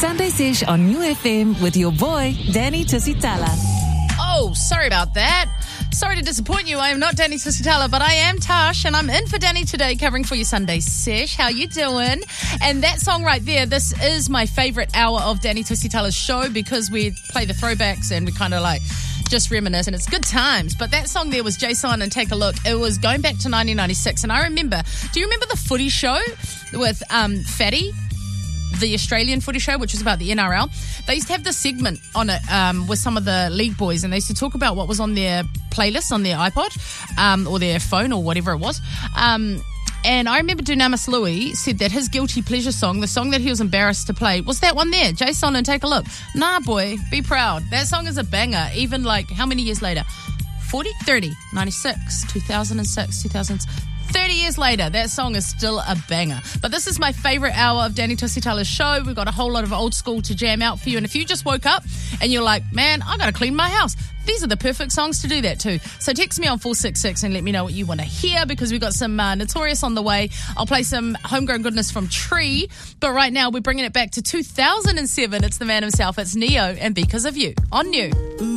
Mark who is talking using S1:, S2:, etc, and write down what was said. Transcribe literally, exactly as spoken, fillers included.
S1: Sunday Sesh on New F M with your boy, Danny Tusitala.
S2: Oh, sorry about that. Sorry to disappoint you. I am not Danny Tusitala, but I am Tash, and I'm in for Danny today, covering for your Sunday Sesh. How you doing? And that song right there, this is my favourite hour of Danny Tusitala's show because we play the throwbacks and we kind of like just reminisce, and it's good times. But that song there was Jason and Take a Look. It was going back to nineteen ninety-six, and I remember, do you remember the footy show with um, Fatty? The Australian footy show, which was about the N R L. They used to have this segment on it um, with some of the league boys, and they used to talk about what was on their playlist on their iPod um, or their phone or whatever it was. Um, and I remember Dunamis Louis said that his guilty pleasure song, the song that he was embarrassed to play, was that one there, Jason and Take a Look. Nah, boy, be proud. That song is a banger, even like how many years later? forty, thirty, ninety-six, two thousand six, two thousand thirty years later, that song is still a banger. But this is my favourite hour of Danny Tusitala's show. We've got a whole lot of old school to jam out for you. And if you just woke up and you're like, man, I got to clean my house, these are the perfect songs to do that too. So text me on four six six and let me know what you want to hear, because we've got some uh, Notorious on the way. I'll play some homegrown goodness from Tree. But right now, we're bringing it back to two thousand seven. It's the man himself. It's Neo and Because of You on New.